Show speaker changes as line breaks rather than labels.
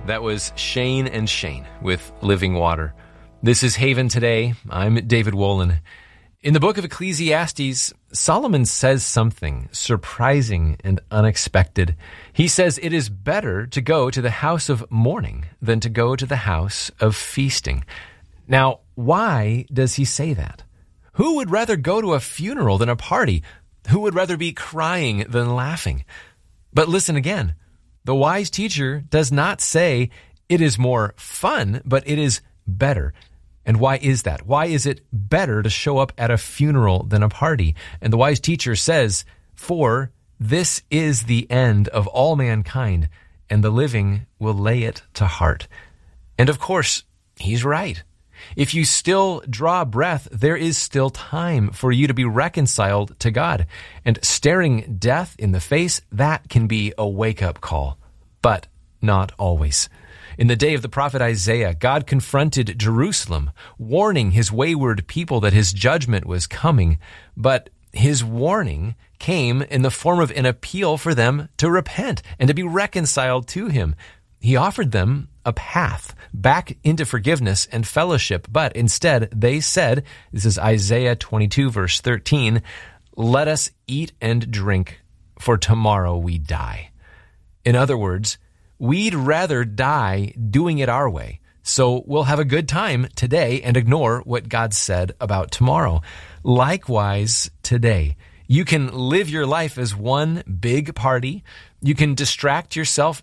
That was Shane and Shane with Living Water. This is Haven Today. I'm David Wolin. In the book of Ecclesiastes, Solomon says something surprising and unexpected. He says it is better to go to the house of mourning than to go to the house of feasting. Now, why does he say that? Who would rather go to a funeral than a party? Who would rather be crying than laughing? But listen again. The wise teacher does not say it is more fun, but it is better. And why is that? Why is it better to show up at a funeral than a party? And the wise teacher says, for this is the end of all mankind, and the living will lay it to heart. And of course, he's right. If you still draw breath, there is still time for you to be reconciled to God. And staring death in the face, that can be a wake-up call, but not always. In the day of the prophet Isaiah, God confronted Jerusalem, warning his wayward people that his judgment was coming. But his warning came in the form of an appeal for them to repent and to be reconciled to him. He offered them a path back into forgiveness and fellowship, but instead they said, this is Isaiah 22 verse 13, let us eat and drink, for tomorrow we die. In other words, we'd rather die doing it our way, so we'll have a good time today and ignore what God said about tomorrow. Likewise, today, you can live your life as one big party. You can distract yourself